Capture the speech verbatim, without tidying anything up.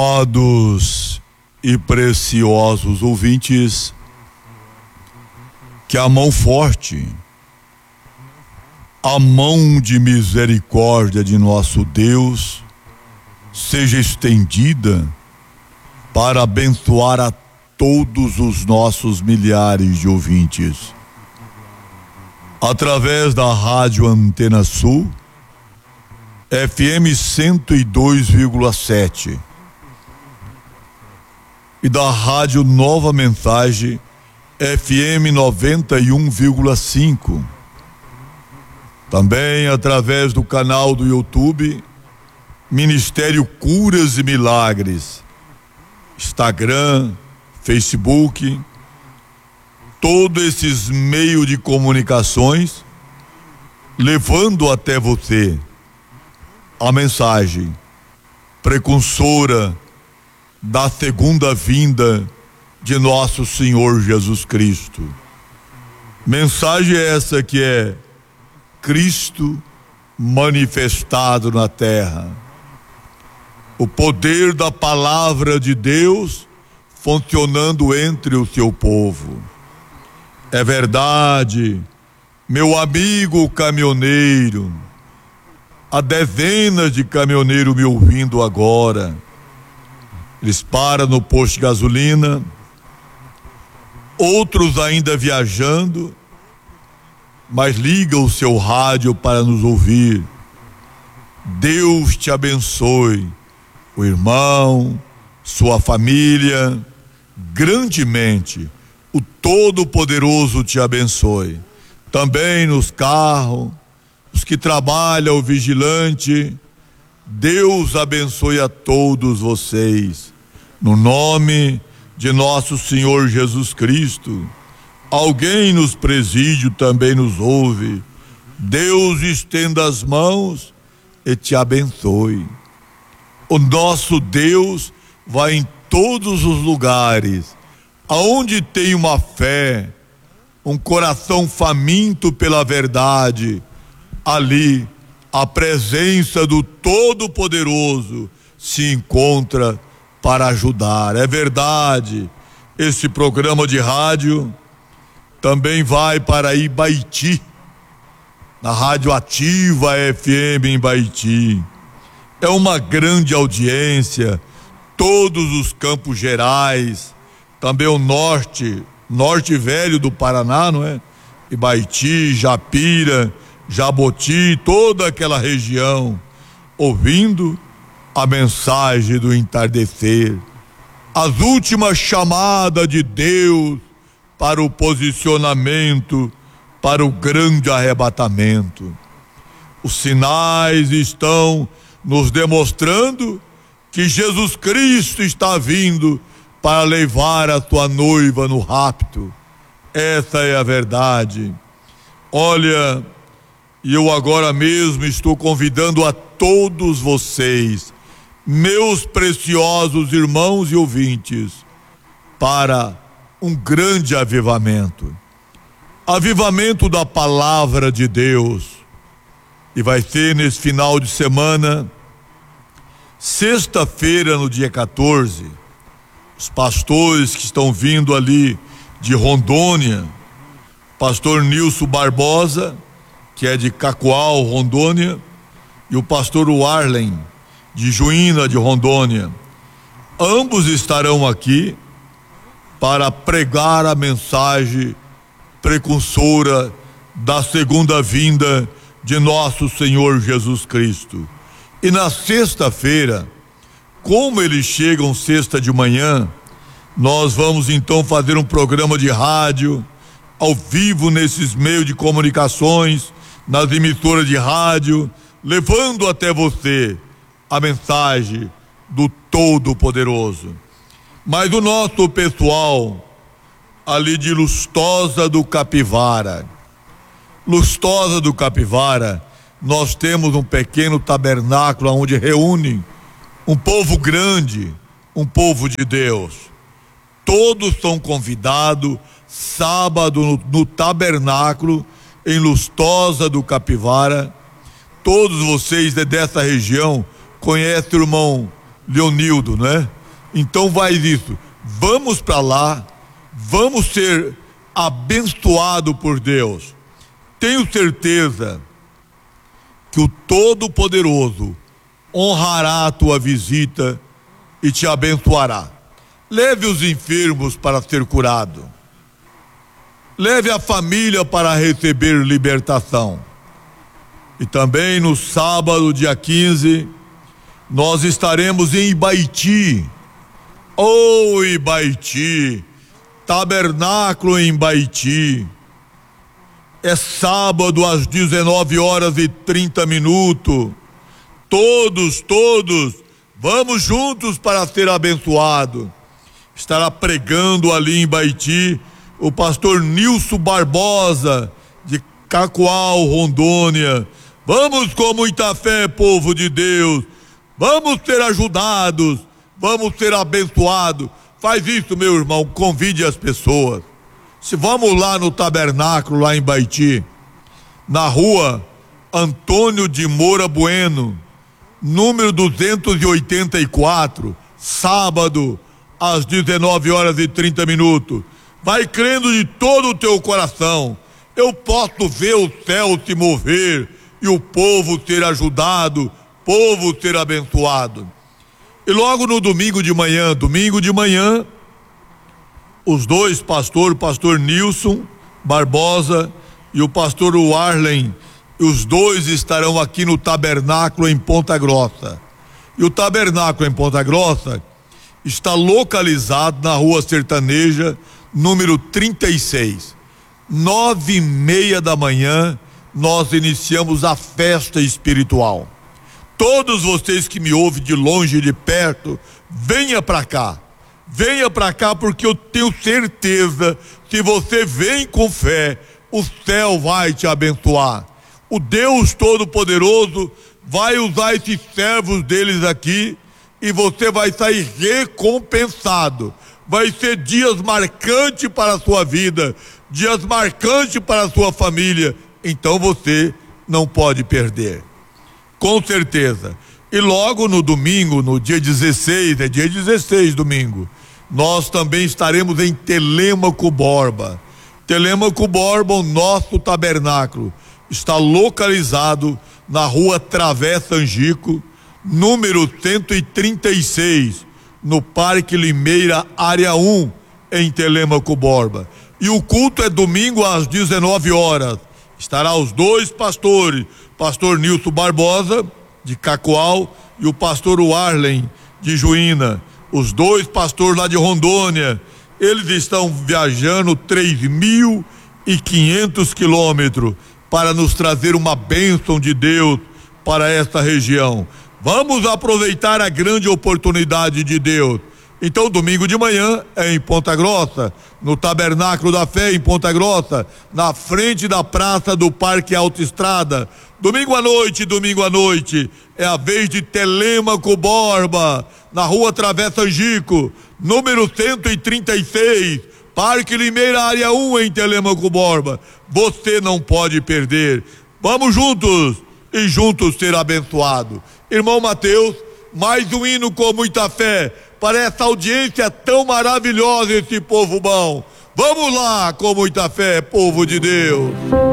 Amados e preciosos ouvintes, que a mão forte, a mão de misericórdia de nosso Deus seja estendida para abençoar a todos os nossos milhares de ouvintes. Através da Rádio Antena Sul, F M cento e dois vírgula sete, e da Rádio Nova Mensagem, F M noventa e um vírgula cinco. Também através do canal do YouTube, Ministério Curas e Milagres, Instagram, Facebook, todos esses meios de comunicações, levando até você a mensagem precursora da segunda vinda de nosso Senhor Jesus Cristo. Mensagem essa que é Cristo manifestado na terra. O poder da palavra de Deus funcionando entre o seu povo. É verdade, meu amigo caminhoneiro, há dezenas de caminhoneiros me ouvindo agora. Eles param no posto de gasolina, outros ainda viajando, mas liga o seu rádio para nos ouvir. Deus te abençoe, o irmão, sua família, grandemente. O Todo-Poderoso te abençoe. Também nos carros, os que trabalham, o vigilante, Deus abençoe a todos vocês. No nome de nosso Senhor Jesus Cristo. Alguém nos presídio também nos ouve. Deus estenda as mãos e te abençoe. O nosso Deus vai em todos os lugares, aonde tem uma fé, um coração faminto pela verdade, ali a presença do Todo-Poderoso se encontra para ajudar. É verdade, esse programa de rádio também vai para Ibaiti, na Rádio Ativa F M em Ibaiti. É uma grande audiência, todos os Campos Gerais, também o norte, norte velho do Paraná, não é? Ibaiti, Japira, Jaboti, toda aquela região, ouvindo a mensagem do entardecer, as últimas chamadas de Deus para o posicionamento, para o grande arrebatamento. Os sinais estão nos demonstrando que Jesus Cristo está vindo para levar a tua noiva no rapto. Essa é a verdade. Olha, e eu agora mesmo estou convidando a todos vocês, meus preciosos irmãos e ouvintes, para um grande avivamento. Avivamento da palavra de Deus. E vai ser nesse final de semana, sexta-feira, no dia quatorze, os pastores que estão vindo ali de Rondônia, pastor Nilson Barbosa, que é de Cacoal, Rondônia, e o pastor Warlen, de Juína, de Rondônia. Ambos estarão aqui para pregar a mensagem precursora da segunda vinda de nosso Senhor Jesus Cristo. E na sexta-feira, como eles chegam sexta de manhã, nós vamos então fazer um programa de rádio, ao vivo nesses meios de comunicações, nas emissoras de rádio, levando até você a mensagem do Todo-Poderoso. Mas o nosso pessoal ali de Lustosa do Capivara, Lustosa do Capivara, nós temos um pequeno tabernáculo onde reúne um povo grande, um povo de Deus. Todos são convidados sábado no, no tabernáculo em Lustosa do Capivara. Todos vocês dessa região conhecem o irmão Leonildo, né? Então vai isso. Vamos para lá, vamos ser abençoados por Deus. Tenho certeza que o Todo-Poderoso honrará a tua visita e te abençoará. Leve os enfermos para ser curado. Leve a família para receber libertação. E também no sábado, dia quinze, nós estaremos em Ibaiti. Oh, Ibaiti, tabernáculo em Ibaiti. É sábado às dezenove horas e trinta minutos. Todos, todos, vamos juntos para ser abençoado. Estará pregando ali em Ibaiti o pastor Nilson Barbosa, de Cacoal, Rondônia. Vamos com muita fé, povo de Deus. Vamos ser ajudados, vamos ser abençoados. Faz isso, meu irmão, convide as pessoas. Se vamos lá no tabernáculo, lá em Ibaiti, na rua Antônio de Moura Bueno, número duzentos e oitenta e quatro, sábado, às dezenove horas e trinta minutos. Vai crendo de todo o teu coração. Eu posso ver o céu se mover e o povo ser ajudado, povo ser abençoado. E logo no domingo de manhã, domingo de manhã, os dois pastores, o pastor Nilson Barbosa e o pastor Warlen, os dois estarão aqui no tabernáculo em Ponta Grossa. E o tabernáculo em Ponta Grossa está localizado na rua Sertaneja, número trinta e seis. Nove e meia da manhã, nós iniciamos a festa espiritual. Todos vocês que me ouvem de longe e de perto, venha para cá. Venha para cá, porque eu tenho certeza, se você vem com fé, o céu vai te abençoar. O Deus Todo-Poderoso vai usar esses servos deles aqui e você vai sair recompensado. Vai ser dias marcantes para a sua vida, dias marcantes para a sua família. Então você não pode perder. Com certeza. E logo no domingo, no dia dezesseis, é dia dezesseis, domingo, nós também estaremos em Telêmaco Borba. Telêmaco Borba, o nosso tabernáculo, está localizado na rua Travessa Angico, número cento e trinta e seis, no Parque Limeira, área um, em Telêmaco Borba. E o culto é domingo às dezenove horas. Estará os dois pastores, pastor Nilson Barbosa, de Cacoal, e o pastor Warlen, de Juína. Os dois pastores lá de Rondônia. Eles estão viajando três mil e quinhentos quilômetros para nos trazer uma bênção de Deus para esta região. Vamos aproveitar a grande oportunidade de Deus. Então, domingo de manhã é em Ponta Grossa, no Tabernáculo da Fé em Ponta Grossa, na frente da praça do Parque Autoestrada. Domingo à noite, domingo à noite, é a vez de Telêmaco Borba, na rua Travessa Angico, número cento e trinta e seis, Parque Limeira, área um, em Telêmaco Borba. Você não pode perder. Vamos juntos e juntos ser abençoado. Irmão Mateus, mais um hino com muita fé para essa audiência tão maravilhosa, esse povo bom. Vamos lá com muita fé, povo de Deus.